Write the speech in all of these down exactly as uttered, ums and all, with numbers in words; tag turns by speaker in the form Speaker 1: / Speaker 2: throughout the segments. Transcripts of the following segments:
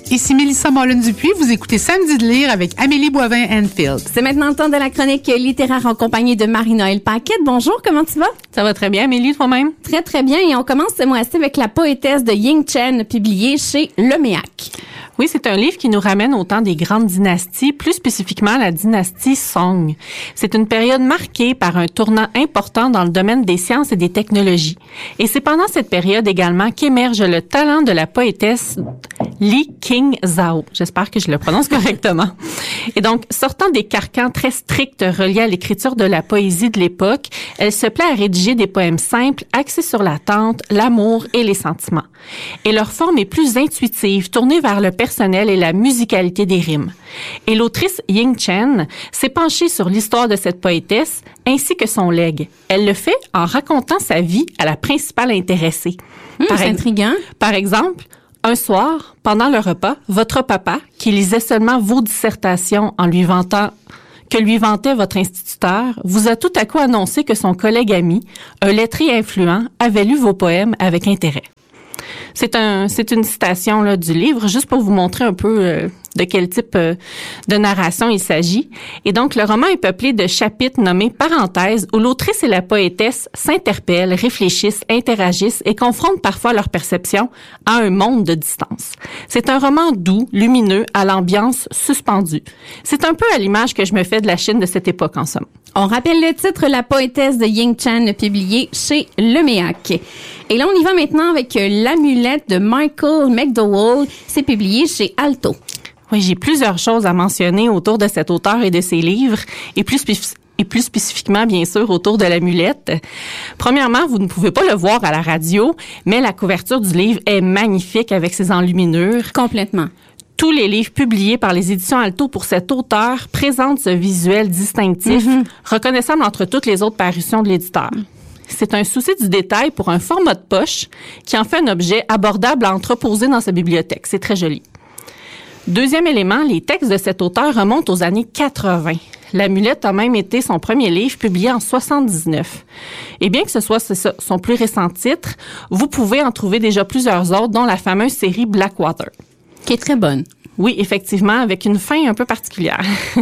Speaker 1: Ici Mélissa Mollin-Dupuis, vous écoutez Samedi de lire avec Amélie Boivin-Enfield.
Speaker 2: C'est maintenant le temps de la chronique littéraire en compagnie de Marie-Noëlle Paquette. Bonjour, comment tu vas?
Speaker 3: Ça va très bien, Amélie, toi-même?
Speaker 2: Très, très bien. Et on commence ce mois-ci avec La poétesse de Ying Chen, publiée chez Le Méac.
Speaker 3: Oui, c'est un livre qui nous ramène au temps des grandes dynasties, plus spécifiquement la dynastie Song. C'est une période marquée par un tournant important dans le domaine des sciences et des technologies. Et c'est pendant cette période également qu'émerge le talent de la poétesse Li Qingzhao. J'espère que je le prononce correctement. Et donc, sortant des carcans très stricts reliés à l'écriture de la poésie de l'époque, elle se plaît à rédiger des poèmes simples, axés sur l'attente, l'amour et les sentiments. Et leur forme est plus intuitive, tournée vers le personnel et la musicalité des rimes. Et l'autrice Ying Chen s'est penchée sur l'histoire de cette poétesse ainsi que son legs. Elle le fait en racontant sa vie à la principale intéressée.
Speaker 2: Mmh,
Speaker 3: par
Speaker 2: c'est
Speaker 3: ex-
Speaker 2: intriguant.
Speaker 3: Par exemple, un soir, pendant le repas, votre papa, qui lisait seulement vos dissertations en lui vantant que lui vantait votre instituteur, vous a tout à coup annoncé que son collègue ami, un lettré influent, avait lu vos poèmes avec intérêt. C'est un, c'est une citation là, du livre, juste pour vous montrer un peu euh, de quel type euh, de narration il s'agit. Et donc, le roman est peuplé de chapitres nommés parenthèses où l'autrice et la poétesse s'interpellent, réfléchissent, interagissent et confrontent parfois leur perception à un monde de distance. C'est un roman doux, lumineux, à l'ambiance suspendue. C'est un peu à l'image que je me fais de la Chine de cette époque en somme.
Speaker 2: On rappelle le titre La poétesse de Ying Chen, publié chez Le Méac. Et là, on y va maintenant avec L'amulette de Michael McDowell. C'est publié chez Alto.
Speaker 3: Oui, j'ai plusieurs choses à mentionner autour de cet auteur et de ses livres, et plus spécifiquement et plus spécifiquement, bien sûr, autour de l'amulette. Premièrement, vous ne pouvez pas le voir à la radio, mais la couverture du livre est magnifique avec ses enluminures.
Speaker 2: Complètement.
Speaker 3: Tous les livres publiés par les éditions Alto pour cet auteur présentent ce visuel distinctif, mm-hmm. reconnaissable entre toutes les autres parutions de l'éditeur. C'est un souci du détail pour un format de poche qui en fait un objet abordable à entreposer dans sa bibliothèque. C'est très joli. Deuxième élément, les textes de cet auteur remontent aux années quatre-vingts. L'amulette a même été son premier livre publié en soixante-dix-neuf. Et bien que ce soit son plus récent titre, vous pouvez en trouver déjà plusieurs autres, dont la fameuse série Blackwater.
Speaker 2: Qui est très bonne.
Speaker 3: Oui, effectivement, avec une fin un peu particulière.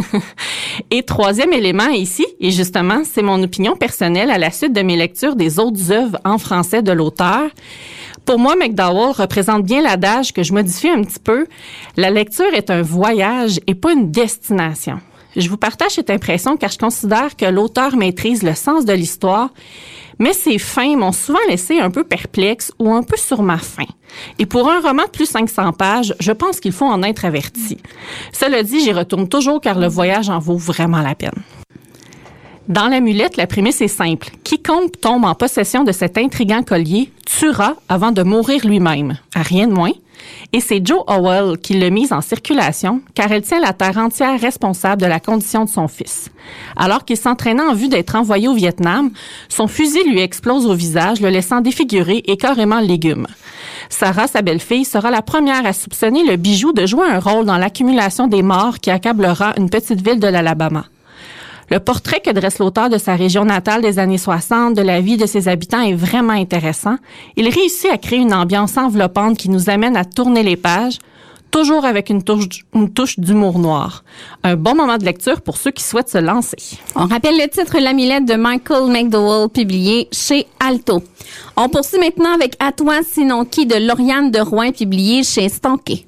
Speaker 3: Et troisième élément ici, et justement, c'est mon opinion personnelle à la suite de mes lectures des autres œuvres en français de l'auteur. Pour moi, McDowell représente bien l'adage que je modifie un petit peu. La lecture est un voyage et pas une destination. Je vous partage cette impression car je considère que l'auteur maîtrise le sens de l'histoire, mais ses fins m'ont souvent laissé un peu perplexe ou un peu sur ma faim. Et pour un roman de plus de cinq cents pages, je pense qu'il faut en être averti. Cela dit, j'y retourne toujours car le voyage en vaut vraiment la peine. Dans l'amulette, la prémisse est simple. Quiconque tombe en possession de cet intriguant collier tuera avant de mourir lui-même, à rien de moins. Et c'est Jo Howell qui l'a mise en circulation, car elle tient la terre entière responsable de la condition de son fils. Alors qu'il s'entraînait en vue d'être envoyé au Vietnam, son fusil lui explose au visage, le laissant défiguré et carrément légume. Sarah, sa belle-fille, sera la première à soupçonner le bijou de jouer un rôle dans l'accumulation des morts qui accablera une petite ville de l'Alabama. Le portrait que dresse l'auteur de sa région natale des années soixante, de la vie de ses habitants, est vraiment intéressant. Il réussit à créer une ambiance enveloppante qui nous amène à tourner les pages, toujours avec une touche, une touche d'humour noir. Un bon moment de lecture pour ceux qui souhaitent se lancer.
Speaker 2: On rappelle le titre L'amulette de Michael McDowell, publié chez Alto. On poursuit maintenant avec À toi sinon qui de Lauriane de Rouen, publié chez Stonquet.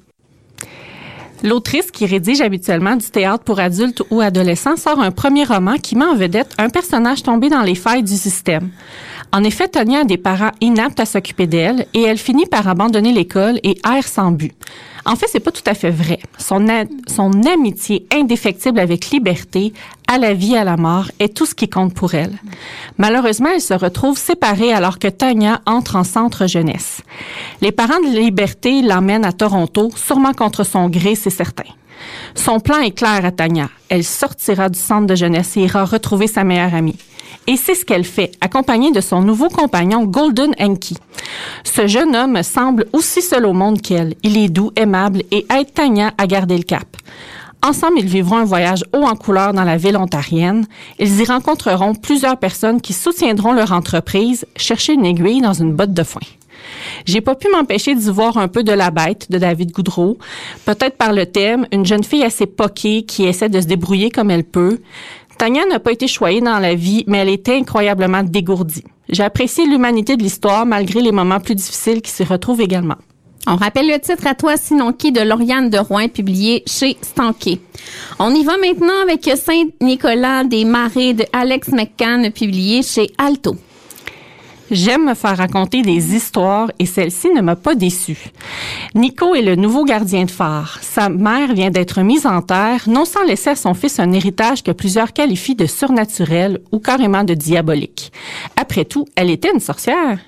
Speaker 3: L'autrice, qui rédige habituellement du théâtre pour adultes ou adolescents, sort un premier roman qui met en vedette un personnage tombé dans les failles du système. En effet, Tonya a des parents inaptes à s'occuper d'elle et elle finit par abandonner l'école et erre sans but. En fait, c'est pas tout à fait vrai. Son, a- son amitié indéfectible avec Liberté, à la vie, à la mort, est tout ce qui compte pour elle. Malheureusement, elle se retrouve séparée alors que Tonya entre en centre jeunesse. Les parents de Liberté l'emmènent à Toronto, sûrement contre son gré, c'est certain. Son plan est clair à Tonya. Elle sortira du centre de jeunesse et ira retrouver sa meilleure amie. Et c'est ce qu'elle fait, accompagnée de son nouveau compagnon Golden Hanky. Ce jeune homme semble aussi seul au monde qu'elle. Il est doux, aimable et aide Tonya à garder le cap. Ensemble, ils vivront un voyage haut en couleur dans la ville ontarienne. Ils y rencontreront plusieurs personnes qui soutiendront leur entreprise, chercher une aiguille dans une botte de foin. J'ai pas pu m'empêcher d'y voir un peu de La Bête de David Goudreau, peut-être par le thème, une jeune fille assez poquée qui essaie de se débrouiller comme elle peut. Tania n'a pas été choyée dans la vie, mais elle était incroyablement dégourdie. J'ai apprécié l'humanité de l'histoire malgré les moments plus difficiles qui s'y retrouvent également.
Speaker 2: On rappelle le titre À toi sinon qui de Lauriane de Rouen, publié chez Stanquet. On y va maintenant avec Saint-Nicolas des Marais de Alex McCann, publié chez Alto.
Speaker 3: J'aime me faire raconter des histoires et celle-ci ne m'a pas déçue. Nico est le nouveau gardien de phare. Sa mère vient d'être mise en terre, non sans laisser à son fils un héritage que plusieurs qualifient de surnaturel ou carrément de diabolique. Après tout, elle était une sorcière.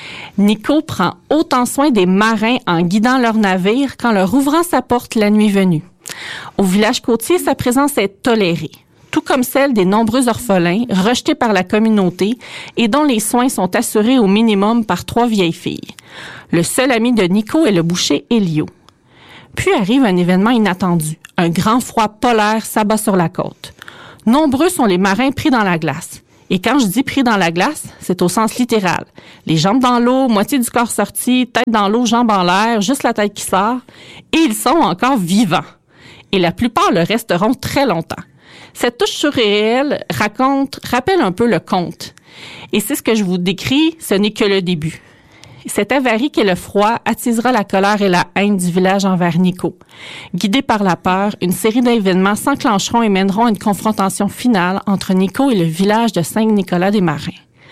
Speaker 3: Nico prend autant soin des marins en guidant leur navire qu'en leur ouvrant sa porte la nuit venue. Au village côtier, sa présence est tolérée, tout comme celle des nombreux orphelins rejetés par la communauté et dont les soins sont assurés au minimum par trois vieilles filles. Le seul ami de Nico est le boucher Elio. Puis arrive un événement inattendu. Un grand froid polaire s'abat sur la côte. Nombreux sont les marins pris dans la glace. Et quand je dis pris dans la glace, c'est au sens littéral. Les jambes dans l'eau, moitié du corps sorti, tête dans l'eau, jambes en l'air, juste la tête qui sort. Et ils sont encore vivants. Et la plupart le resteront très longtemps. Cette touche surréelle raconte, rappelle un peu le conte. Et c'est ce que je vous décris, ce n'est que le début. Cette avarie qu'est le froid attisera la colère et la haine du village envers Nico. Guidés par la peur, une série d'événements s'enclencheront et mèneront à une confrontation finale entre Nico et le village de Saint-Nicolas des Marins.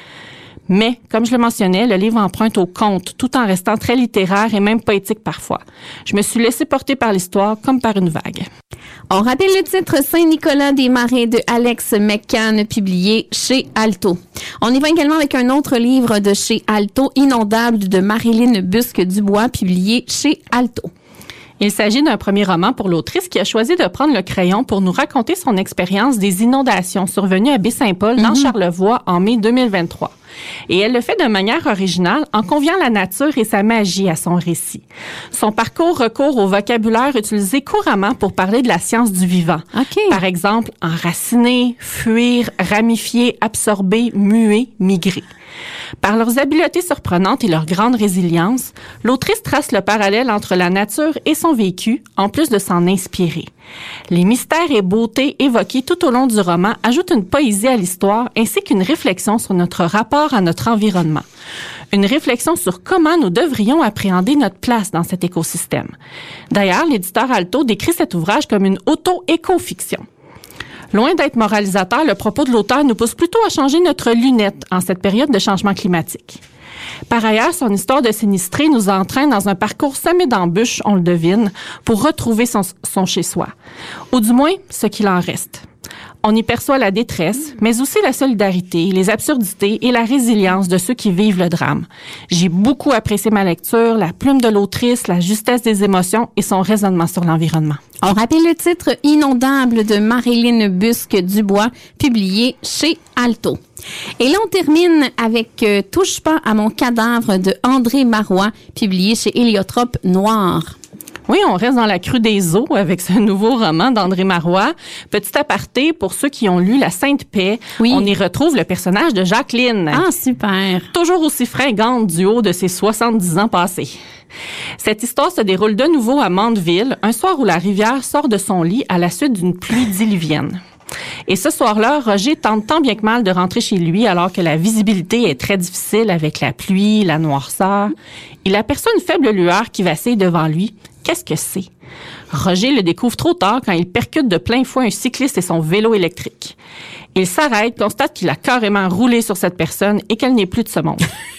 Speaker 3: Mais, comme je le mentionnais, le livre emprunte au conte, tout en restant très littéraire et même poétique parfois. Je me suis laissée porter par l'histoire comme par une vague.
Speaker 2: On rappelle le titre Saint-Nicolas des Marais de Alex McCann, publié chez Alto. On y va également avec un autre livre de chez Alto, Inondable de Marilyn Busque-Dubois, publié chez Alto.
Speaker 3: Il s'agit d'un premier roman pour l'autrice qui a choisi de prendre le crayon pour nous raconter son expérience des inondations survenues à Baie-Saint-Paul, dans mm-hmm. Charlevoix, en mai deux mille vingt-trois. Et elle le fait de manière originale en conviant la nature et sa magie à son récit. Son parcours recourt au vocabulaire utilisé couramment pour parler de la science du vivant.
Speaker 2: Okay.
Speaker 3: Par exemple, enraciner, fuir, ramifier, absorber, muer, migrer. Par leurs habiletés surprenantes et leur grande résilience, l'autrice trace le parallèle entre la nature et son vécu, en plus de s'en inspirer. Les mystères et beautés évoqués tout au long du roman ajoutent une poésie à l'histoire ainsi qu'une réflexion sur notre rapport à notre environnement. Une réflexion sur comment nous devrions appréhender notre place dans cet écosystème. D'ailleurs, l'éditeur Alto décrit cet ouvrage comme une auto-éco-fiction. Loin d'être moralisateur, le propos de l'auteur nous pousse plutôt à changer notre lunette en cette période de changement climatique. Par ailleurs, son histoire de sinistré nous entraîne dans un parcours semé d'embûches, on le devine, pour retrouver son, son chez-soi. Ou du moins, ce qu'il en reste. On y perçoit la détresse, mais aussi la solidarité, les absurdités et la résilience de ceux qui vivent le drame. J'ai beaucoup apprécié ma lecture, la plume de l'autrice, la justesse des émotions et son raisonnement sur l'environnement.
Speaker 2: On rappelle le titre Inondable de Marilyn Busque-Dubois, publié chez Alto. Et là, on termine avec euh, Touche pas à mon cadavre de André Marois, publié chez Héliotrope Noir.
Speaker 3: Oui, on reste dans la crue des eaux avec ce nouveau roman d'André Marois. Petit aparté, pour ceux qui ont lu La Sainte Paix, oui. On y retrouve le personnage de Jacqueline.
Speaker 2: Ah, super!
Speaker 3: Toujours aussi fringante du haut de ses soixante-dix ans passés. Cette histoire se déroule de nouveau à Mandeville, un soir où la rivière sort de son lit à la suite d'une pluie diluvienne. Et ce soir-là, Roger tente tant bien que mal de rentrer chez lui alors que la visibilité est très difficile avec la pluie, la noirceur. Il aperçoit une faible lueur qui vacille devant lui. Qu'est-ce que c'est? Roger le découvre trop tard quand il percute de plein fouet un cycliste et son vélo électrique. Il s'arrête, constate qu'il a carrément roulé sur cette personne et qu'elle n'est plus de ce monde.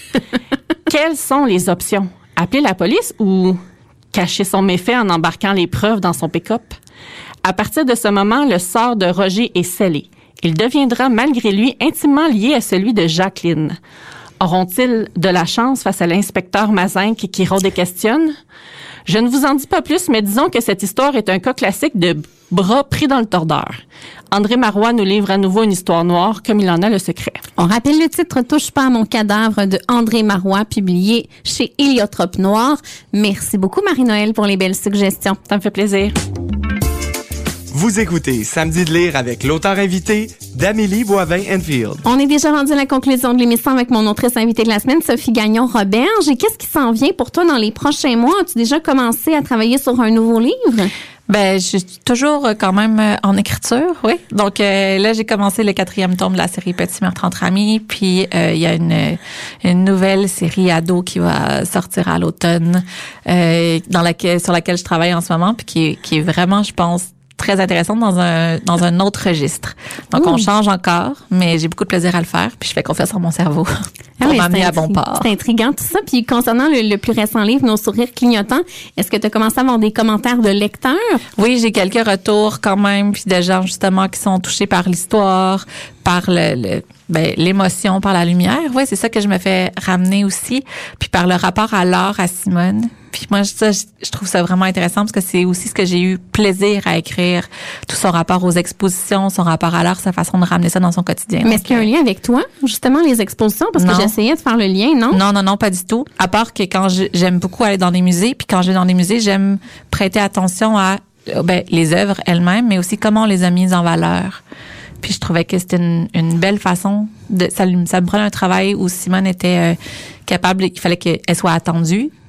Speaker 3: Quelles sont les options? Appeler la police ou cacher son méfait en embarquant les preuves dans son pick-up? À partir de ce moment, le sort de Roger est scellé. Il deviendra, malgré lui, intimement lié à celui de Jacqueline. Auront-ils de la chance face à l'inspecteur Mazinck qui rôde et questionne? Je ne vous en dis pas plus, mais disons que cette histoire est un cas classique de bras pris dans le tordeur. André Marois nous livre à nouveau une histoire noire, comme il en a le secret.
Speaker 2: On rappelle le titre « Touche pas à mon cadavre » de André Marois, publié chez Héliotrope Noir. Merci beaucoup, Marie-Noël, pour les belles suggestions.
Speaker 3: Ça me fait plaisir.
Speaker 4: Vous écoutez Samedi de lire avec l'auteur invité d'Amélie Boivin-Enfield.
Speaker 2: On est déjà rendu à la conclusion de l'émission avec mon autrice invitée de la semaine, Sophie Gagnon-Roberge. Et qu'est-ce qui s'en vient pour toi dans les prochains mois? As-tu déjà commencé à travailler sur un nouveau livre?
Speaker 5: Ben, je suis toujours quand même en écriture, oui. Donc euh, là, j'ai commencé le quatrième tome de la série Petit meurtre entre amis, puis euh, il y a une une nouvelle série ado qui va sortir à l'automne, euh, dans laquelle sur laquelle je travaille en ce moment, puis qui est, qui est vraiment, je pense, très intéressante dans un dans un autre registre. Donc, Ouh. on change encore, mais j'ai beaucoup de plaisir à le faire, puis je fais confiance en mon cerveau pour ah oui, m'amener à bon port.
Speaker 2: C'est intriguant tout ça. Puis concernant le, le plus récent livre, Nos sourires clignotants, est-ce que tu as commencé à avoir des commentaires de lecteurs?
Speaker 5: Oui, j'ai quelques retours quand même, puis des gens justement qui sont touchés par l'histoire, par le, le ben, l'émotion, par la lumière. Oui, c'est ça que je me fais ramener aussi, puis par le rapport à l'art à Simone. Puis moi, ça, je trouve ça vraiment intéressant parce que c'est aussi ce que j'ai eu plaisir à écrire, tout son rapport aux expositions, son rapport à l'art, sa façon de ramener ça dans son quotidien.
Speaker 2: Mais est-ce qu'il y a un lien avec toi, justement, les expositions? Parce non. que j'essayais de faire le lien, non?
Speaker 5: Non, non, non, pas du tout. À part que quand je, j'aime beaucoup aller dans des musées, puis quand je vais dans des musées, j'aime prêter attention à ben, les œuvres elles-mêmes, mais aussi comment on les a mises en valeur. Puis je trouvais que c'était une, une belle façon de ça, ça me prenait un travail où Simone était euh, capable, il fallait qu'elle soit attendue,